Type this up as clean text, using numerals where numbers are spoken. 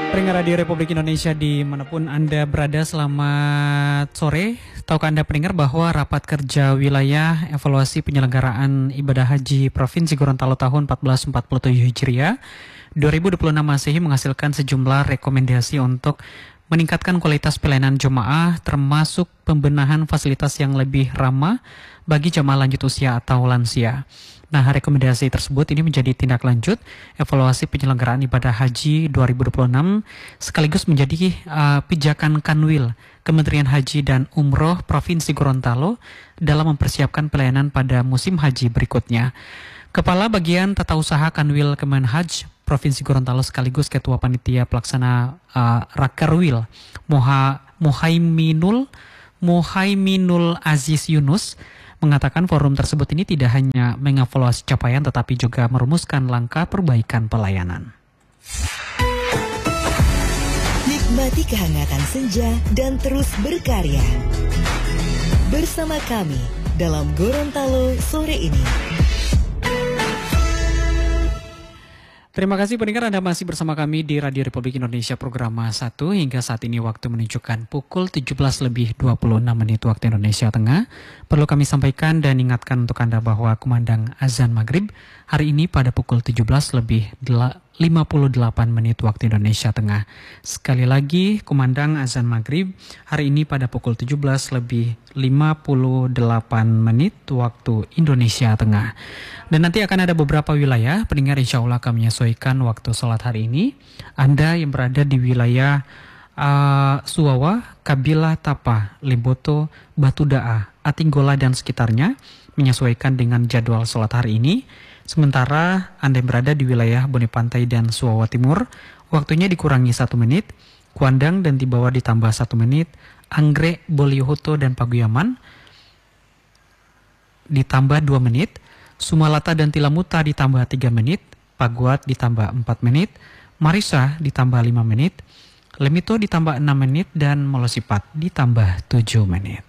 Pendengar Radio Republik Indonesia dimanapun Anda berada, selamat sore. Tahukah Anda pendengar bahwa rapat kerja wilayah evaluasi penyelenggaraan ibadah haji Provinsi Gorontalo tahun 1447 Hijriah 2026 Masehi menghasilkan sejumlah rekomendasi untuk meningkatkan kualitas pelayanan jemaah, termasuk pembenahan fasilitas yang lebih ramah bagi jemaah lanjut usia atau lansia. Nah, rekomendasi tersebut ini menjadi tindak lanjut evaluasi penyelenggaraan ibadah haji 2026 sekaligus menjadi pijakan Kanwil Kementerian Haji dan Umroh Provinsi Gorontalo dalam mempersiapkan pelayanan pada musim haji berikutnya. Kepala Bagian Tata Usaha Kanwil Kemenhaj Provinsi Gorontalo sekaligus Ketua Panitia Pelaksana Rakerwil Muhaiminul Aziz Yunus mengatakan forum tersebut ini tidak hanya mengevaluasi capaian tetapi juga merumuskan langkah perbaikan pelayanan. Nikmati kehangatan senja dan terus berkarya bersama kami dalam Gorontalo sore ini. Terima kasih pendengar, Anda masih bersama kami di Radio Republik Indonesia Programa 1 hingga saat ini waktu menunjukkan pukul 17:26 waktu Indonesia Tengah. Perlu kami sampaikan dan ingatkan untuk Anda bahwa kumandang azan maghrib hari ini pada pukul 17:58 waktu Indonesia Tengah. Sekali lagi, kumandang azan maghrib hari ini pada pukul 17:58 waktu Indonesia Tengah. Dan nanti akan ada beberapa wilayah, pendengar insya Allah kami menyesuaikan waktu sholat hari ini. Anda yang berada di wilayah Suwawa, Kabila Tapa, Limboto, Batu Da'a, Atinggola dan sekitarnya menyesuaikan dengan jadwal sholat hari ini. Sementara Anda yang berada di wilayah Bone Pantai dan Suwawa Timur, waktunya dikurangi 1 menit, Kuandang dan Tibawa ditambah 1 menit, Anggrek, Boliohoto dan Paguyaman ditambah 2 menit, Sumalata dan Tilamuta ditambah 3 menit, Paguat ditambah 4 menit, Marisa ditambah 5 menit, Lemito ditambah 6 menit, dan Molosipat ditambah 7 menit.